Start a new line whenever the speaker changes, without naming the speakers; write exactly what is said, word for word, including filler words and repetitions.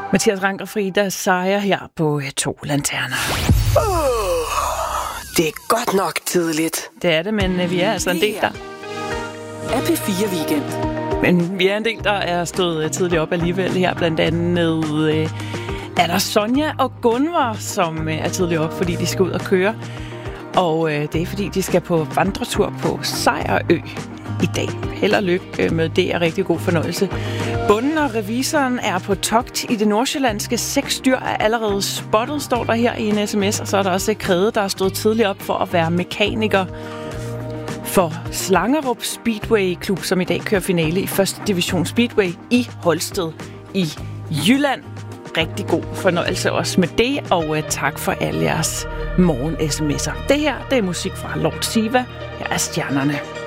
Mathias Rank og Frida sejrer her på To Lanterner.
Oh, det er godt nok tidligt.
Det er det, men vi er altså en del der.
Er P fire Weekend.
Men vi er en del, der er stået tidligt op alligevel her. Blandt andet øh, er der Sonja og Gunvar, som øh, er tidligt op, fordi de skal ud og køre. Og øh, det er, fordi de skal på vandretur på Sejerø i dag. Held og lykke med det, er rigtig god fornøjelse. Bunden og revisoren er på togt i det nordsjællandske. Seks dyr er allerede spottet, står der her i en sms. Og så er der også Krede, der er stået tidligt op for at være mekaniker for Slangerup Speedway Klub, som i dag kører finale i første division Speedway i Holsted i Jylland. Rigtig god fornøjelse også med det, og uh, tak for alle jeres morgen-sms'er. Det her, det er musik fra Lord Siva. Her er Stjernerne.